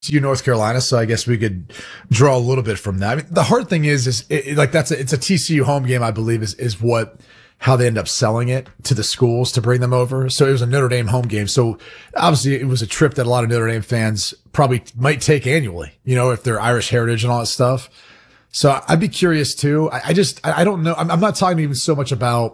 North Carolina, so I guess we could draw a little bit from that. I mean, the hard thing is like it's a TCU home game, I believe, is how they end up selling it to the schools to bring them over. So it was a Notre Dame home game. So obviously it was a trip that a lot of Notre Dame fans probably might take annually, if they're Irish heritage and all that stuff. So I'd be curious too. I don't know. I'm not talking even so much about,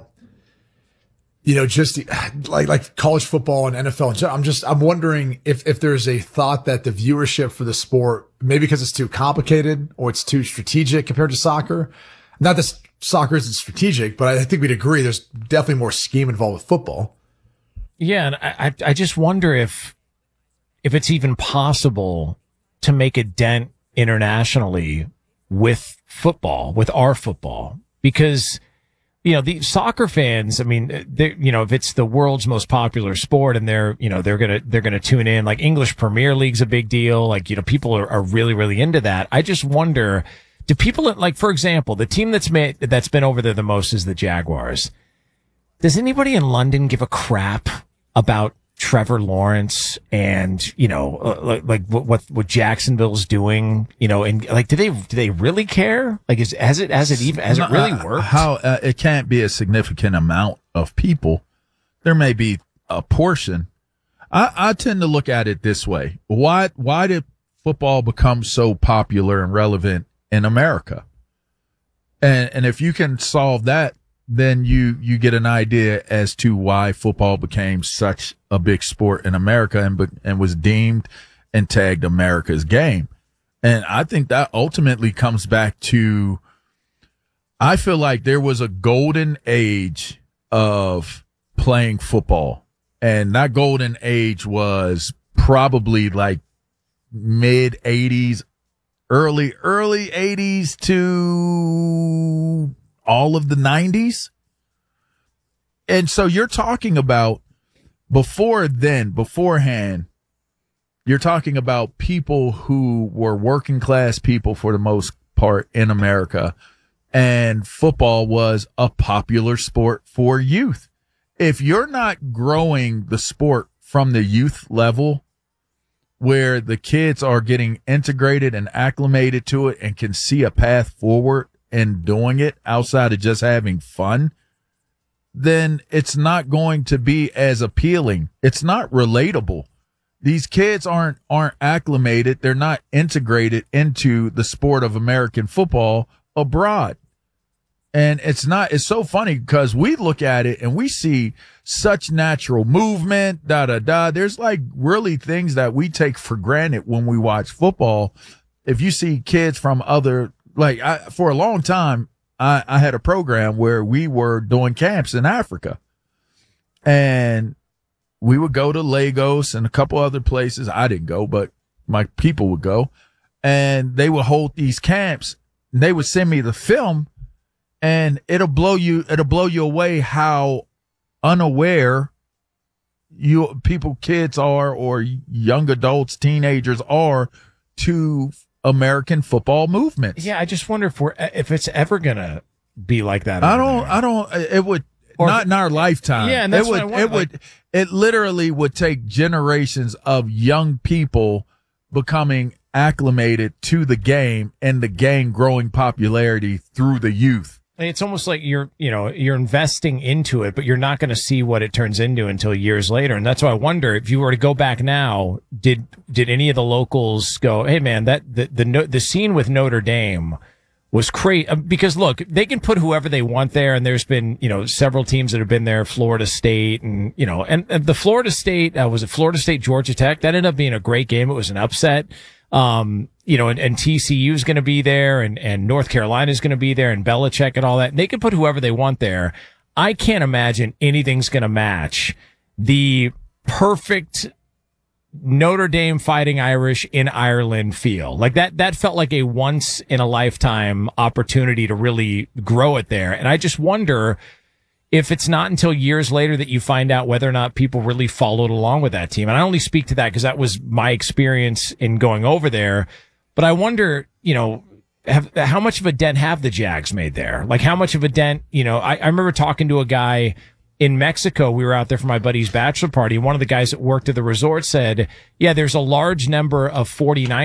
just like college football and NFL. I'm wondering if there's a thought that the viewership for the sport, maybe because it's too complicated or it's too strategic compared to soccer. Not that soccer isn't strategic, but I think we'd agree there's definitely more scheme involved with football. Yeah. And I just wonder if it's even possible to make a dent internationally with football, with our football, because the soccer fans, I mean, if it's the world's most popular sport and they're going to tune in, like English Premier League's a big deal. Like, people are really, really into that. I just wonder, do people, like, for example, the team that's been over there the most is the Jaguars. Does anybody in London give a crap about Trevor Lawrence and, like what Jacksonville's doing, and like, do they really care? Like, has it really worked? How, it can't be a significant amount of people. There may be a portion. I tend to look at it this way. Why did football become so popular and relevant in America? And if you can solve that, then you get an idea as to why football became such a big sport in America and was deemed and tagged America's game. And I think that ultimately comes back to, I feel like there was a golden age of playing football, and that golden age was probably like mid 80s, early 80s to all of the 90s. And so you're talking about beforehand, you're talking about people who were working class people for the most part in America, and football was a popular sport for youth. If you're not growing the sport from the youth level, where the kids are getting integrated and acclimated to it and can see a path forward and doing it outside of just having fun, then it's not going to be as appealing. It's not relatable. These kids aren't acclimated. They're not integrated into the sport of American football abroad. And it's so funny because we look at it and we see such natural movement, There's like really things that we take for granted when we watch football. If you see kids from other, for a long time, I had a program where we were doing camps in Africa, and we would go to Lagos and a couple other places. I didn't go, but my people would go, and they would hold these camps, and they would send me the film, and it'll blow you away how unaware kids are, or young adults, teenagers are, to American football movements. Yeah, I just wonder if it's ever gonna be like that. It would not in our lifetime. Yeah, and that's what I want. It literally would take generations of young people becoming acclimated to the game and the game growing popularity through the youth. It's almost like you're investing into it, but you're not going to see what it turns into until years later. And that's why I wonder, if you were to go back now, did any of the locals go, hey man, the scene with Notre Dame was crazy? Because look, they can put whoever they want there. And there's been, several teams that have been there, Florida State and the Florida State, was it Florida State, Georgia Tech? That ended up being a great game. It was an upset. And TCU is going to be there, and North Carolina is going to be there, and Belichick and all that. And they can put whoever they want there. I can't imagine anything's going to match the perfect Notre Dame Fighting Irish in Ireland feel. Like that felt like a once in a lifetime opportunity to really grow it there. And I just wonder if it's not until years later that you find out whether or not people really followed along with that team. And I only speak to that because that was my experience in going over there. But I wonder, how much of a dent have the Jags made there? Like, how much of a dent, I remember talking to a guy in Mexico, we were out there for my buddy's bachelor party. One of the guys that worked at the resort said, yeah, there's a large number of 49